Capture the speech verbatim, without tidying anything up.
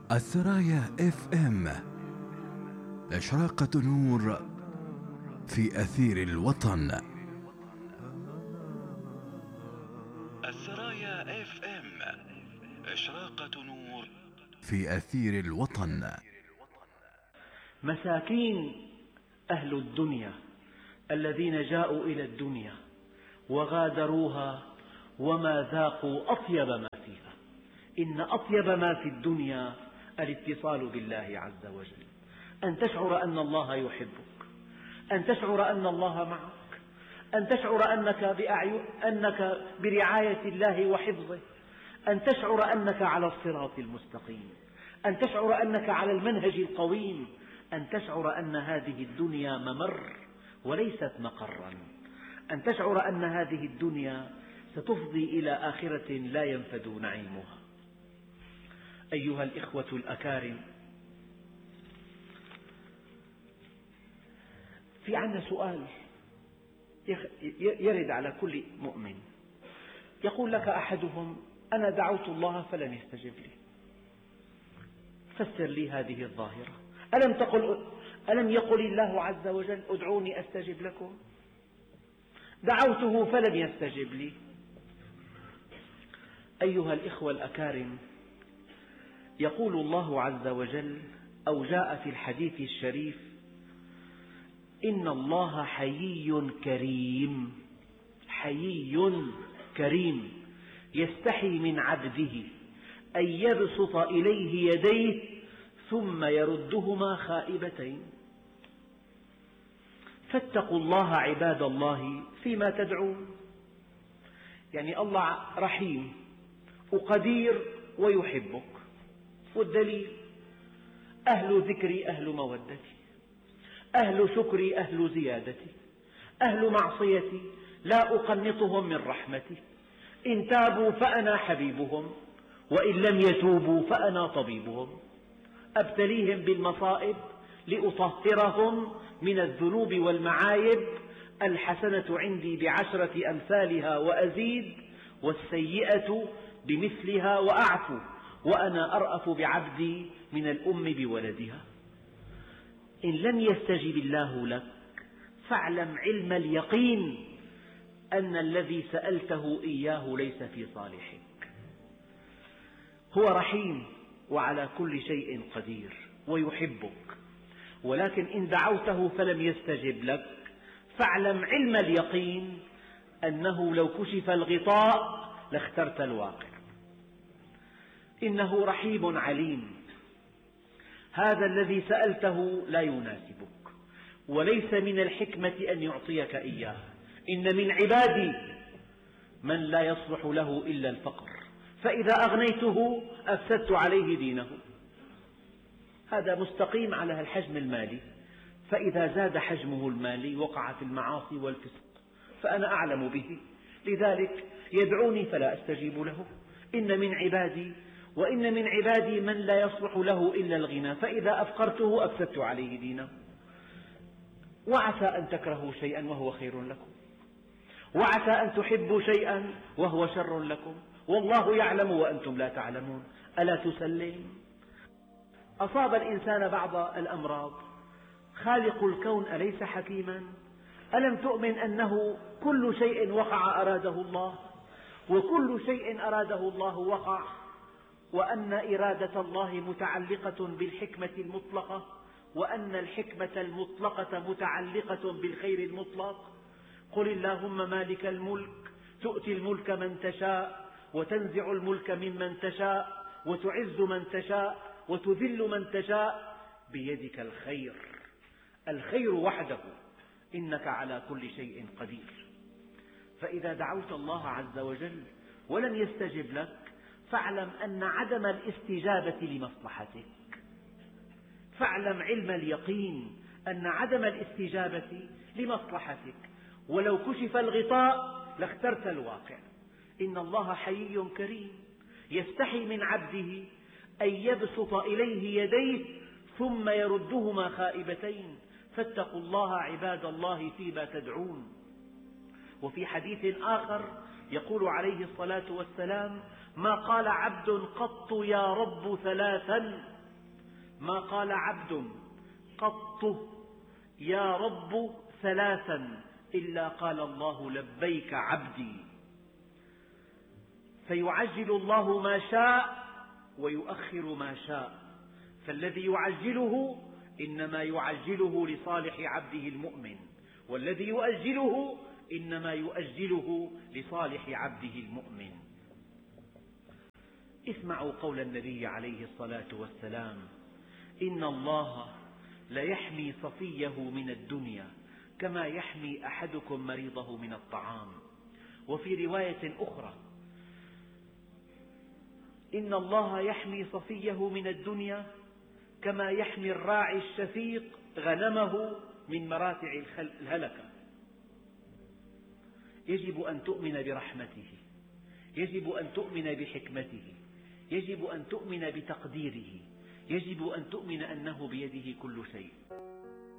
السرايا اف ام، إشراقة نور في أثير الوطن. السرايا اف ام، إشراقة نور في أثير الوطن. مساكين أهل الدنيا الذين جاءوا إلى الدنيا وغادروها وما ذاقوا أطيب ما فيها. إن أطيب ما في الدنيا الاتصال بالله عز وجل، أن تشعر أن الله يحبك، أن تشعر أن الله معك، أن تشعر أنك, بأعين أنك برعاية الله وحفظه، أن تشعر أنك على الصراط المستقيم، أن تشعر أنك على المنهج القويم، أن تشعر أن هذه الدنيا ممر وليست مقرا، أن تشعر أن هذه الدنيا ستفضي إلى آخرة لا ينفد نعيمها. أيها الإخوة الأكارم، في عندنا سؤال يرد على كل مؤمن. يقول لك أحدهم: أنا دعوت الله فلم يستجب لي. فسر لي هذه الظاهرة. ألم تقل ألم يقل الله عز وجل: ادعوني أستجب لكم؟ دعوته فلم يستجب لي. أيها الإخوة الأكارم، يقول الله عز وجل، أو جاء في الحديث الشريف: إن الله حيي كريم، حيي كريم يستحي من عبده أن يبسط إليه يديه ثم يردهما خائبتين. فاتقوا الله عباد الله فيما تدعون. يعني الله رحيم وقدير ويحبك، والدليل: أهل ذكري أهل مودتي، أهل شكري أهل زيادتي، أهل معصيتي لا أقنطهم من رحمتي، إن تابوا فأنا حبيبهم، وإن لم يتوبوا فأنا طبيبهم، أبتليهم بالمصائب لأطهرهم من الذنوب والمعايب، الحسنة عندي بعشرة أمثالها وأزيد، والسيئة بمثلها وأعفو، وأنا أرأف بعبدي من الأم بولدها. إن لم يستجب الله لك فاعلم علم اليقين أن الذي سألته إياه ليس في صالحك. هو رحيم وعلى كل شيء قدير ويحبك، ولكن إن دعوته فلم يستجب لك فاعلم علم اليقين أنه لو كشف الغطاء لاخترت الواقع. إنه رحيم عليم. هذا الذي سألته لا يناسبك، وليس من الحكمة أن يعطيك إياه. إن من عبادي من لا يصلح له إلا الفقر، فإذا أغنيته أفسدت عليه دينه. هذا مستقيم على الحجم المالي، فإذا زاد حجمه المالي وقع في المعاصي والفسق، فأنا أعلم به، لذلك يدعوني فلا أستجيب له. إن من عبادي وإن من عبادي من لا يصلح له إلا الغنى، فإذا أفقرته أفسدت عليه دينه. وعسى أن تكرهوا شيئا وهو خير لكم، وعسى أن تحبوا شيئا وهو شر لكم، والله يعلم وأنتم لا تعلمون. ألا تسلم؟ أصاب الإنسان بعض الأمراض، خالق الكون أليس حكيما؟ ألم تؤمن أنه كل شيء وقع أراده الله، وكل شيء أراده الله وقع، وأن إرادة الله متعلقة بالحكمة المطلقة، وأن الحكمة المطلقة متعلقة بالخير المطلق. قل اللهم مالك الملك تؤتي الملك من تشاء وتنزع الملك ممن تشاء وتعز من تشاء وتذل من تشاء، بيدك الخير، الخير وحده، إنك على كل شيء قدير. فإذا دعوت الله عز وجل ولم يستجب لك فاعلم أن عدم الاستجابة لمصلحتك. فاعلم علم اليقين أن عدم الاستجابة لمصلحتك، ولو كشف الغطاء لاخترت الواقع. إن الله حيي كريم يستحي من عبده أن يبسط إليه يديه ثم يردهما خائبتين. فاتقوا الله عباد الله فيما تدعون. وفي حديث آخر يقول عليه الصلاة والسلام: ما قال عبد قط يا رب ثلاثا ما قال عبد قط يا رب ثلاثا إلا قال الله لبيك عبدي. فيعجل الله ما شاء ويؤخر ما شاء، فالذي يعجله إنما يعجله لصالح عبده المؤمن، والذي يؤجله إنما يؤجله لصالح عبده المؤمن. اسمعوا قول النبي عليه الصلاة والسلام: إن الله ليحمي صفيه من الدنيا كما يحمي أحدكم مريضه من الطعام. وفي رواية أخرى: إن الله يحمي صفيه من الدنيا كما يحمي الراعي الشفيق غنمه من مراتع الهلكة. يجب أن تؤمن برحمته، يجب أن تؤمن بحكمته، يجب أن تؤمن بتقديره، يجب أن تؤمن أنه بيده كل شيء.